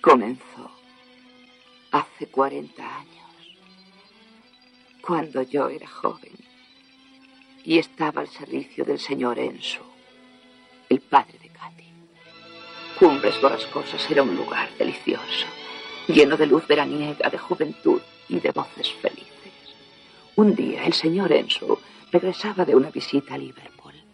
Comenzó hace 40 años, cuando yo era joven y estaba al servicio del señor Enso, el padre de Katy. Cumbres Borrascosas era un lugar delicioso, lleno de luz veraniega, de juventud y de voces felices. Un día el señor Enso regresaba de una visita a Liverpool.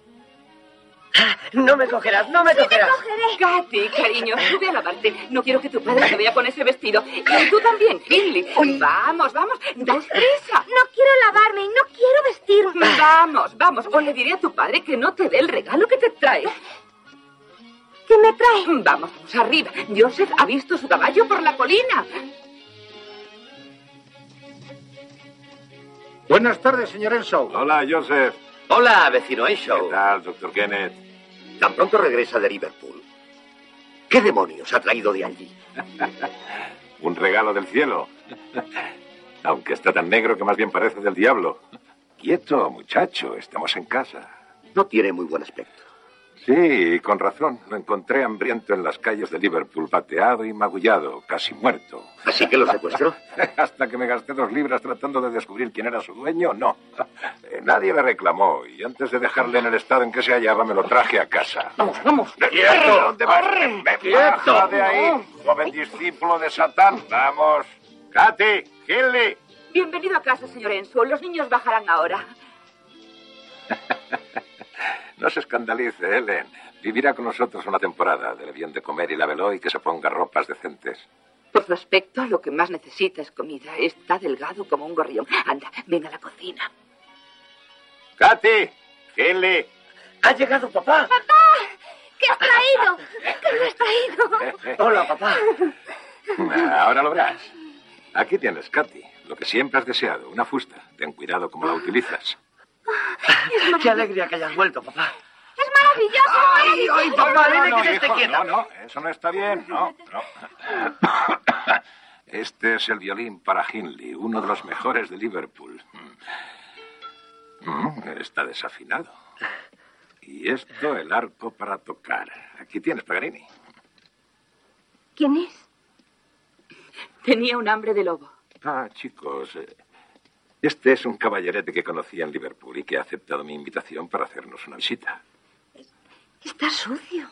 No me cogerás, no me cogerás. Katy, cariño, sube a lavarte. No quiero que tu padre te vea con ese vestido. Y tú también, Hindley. Vamos, vamos, date prisa. No quiero lavarme y no quiero vestirme. Vamos, vamos. O le diré a tu padre que no te dé el regalo que te trae. ¿Qué me trae? Vamos, vamos, arriba. Joseph ha visto su caballo por la colina. Buenas tardes, señor Enso. Hola, Joseph. Hola, vecino Enso. ¿Qué tal, doctor Kenneth? Tan pronto regresa de Liverpool. ¿Qué demonios ha traído de allí? Un regalo del cielo. Aunque está tan negro que más bien parece del diablo. Quieto, muchacho, estamos en casa. No tiene muy buen aspecto. Sí, con razón. Lo encontré hambriento en las calles de Liverpool, pateado y magullado, casi muerto. ¿Así que lo secuestró? Hasta que me gasté 2 libras tratando de descubrir quién era su dueño, no. Nadie le reclamó y antes de dejarle en el estado en que se hallaba me lo traje a casa. Vamos, vamos. ¡Quieto! ¿Dónde vas? ¡Baja de ahí, joven discípulo de Satán! ¡Vamos! ¡Katy! ¡Hindley! Bienvenido a casa, señor Enso. Los niños bajarán ahora. No se escandalice, Ellen. Vivirá con nosotros una temporada. Dele bien de comer y lávelo y que se ponga ropas decentes. Por su aspecto, lo que más necesita es comida. Está delgado como un gorrión. Anda, ven a la cocina. ¡Katy! ¡Hindley! ¡Ha llegado papá! ¡Papá! ¿Qué has traído? ¿Qué me has traído? Hola, papá. Ahora lo verás. Aquí tienes, Katy, lo que siempre has deseado, una fusta. Ten cuidado cómo la utilizas. ¡Qué alegría que hayas vuelto, papá! ¡Es maravilloso! ¡Ay, ay, papá! Dile que se esté hijo, quieta. no, eso no está bien, no. Este es el violín para Hindley, uno de los mejores de Liverpool. Está desafinado. Y esto, el arco para tocar. Aquí tienes, Paganini. ¿Quién es? Tenía un hambre de lobo. Chicos, este es un caballerete que conocí en Liverpool y que ha aceptado mi invitación para hacernos una visita. Está sucio.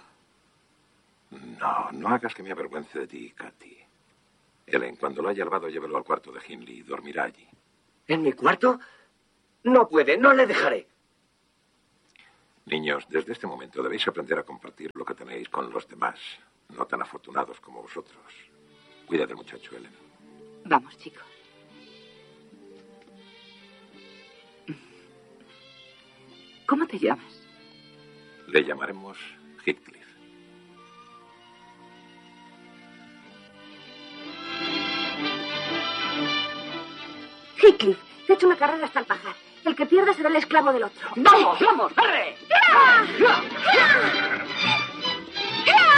No hagas que me avergüence de ti, Katy. Ellen, cuando lo haya lavado, llévelo al cuarto de Hindley y dormirá allí. ¿En mi cuarto? No puede, no le dejaré. Niños, desde este momento debéis aprender a compartir lo que tenéis con los demás, no tan afortunados como vosotros. Cuida del muchacho, Ellen. Vamos, chico. ¿Cómo te llamas? Le llamaremos Heathcliff. Heathcliff, te he hecho una carrera hasta el pajar. El que pierda será el esclavo del otro. ¡Vamos, vamos! ¡Arre! ¡Ya!